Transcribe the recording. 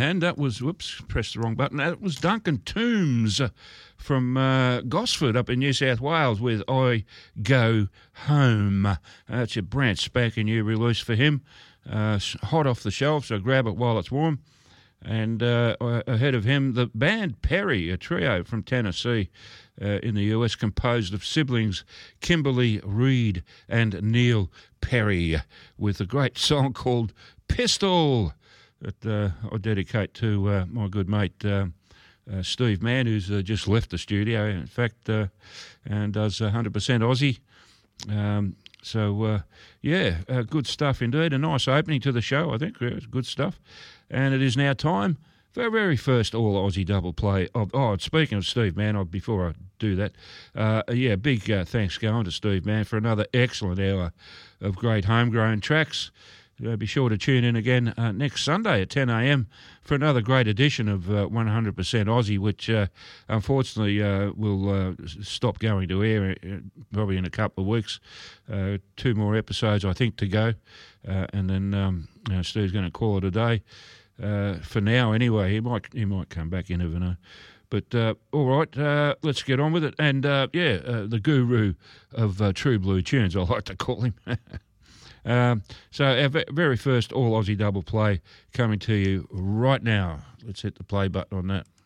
And that was, whoops, pressed the wrong button. That was Duncan Toombs from Gosford up in New South Wales with I Go Home. That's a brand spanking new release for him. Hot off the shelf, so grab it while it's warm. And ahead of him, the band Perry, a trio from Tennessee in the US, composed of siblings Kimberly Reed and Neil Perry, with a great song called Pistol that I dedicate to my good mate Steve Mann, who's just left the studio, in fact, and does 100% Aussie. Good stuff indeed. A nice opening to the show, I think. It's good stuff. And it is now time for our very first all-Aussie double play. Speaking of Steve Mann, before I do that, big thanks going to Steve Mann for another excellent hour of great homegrown tracks. Be sure to tune in again next Sunday at 10 a.m. for another great edition of 100% Aussie, which unfortunately will stop going to air probably in a couple of weeks. 2 more episodes, I think, to go. And then Steve's going to call it a day. For now, anyway. He might come back, you never know. But all right, let's get on with it. And the guru of true blue tunes, I like to call him. So our very first all-Aussie double play coming to you right now. Let's hit the play button on that.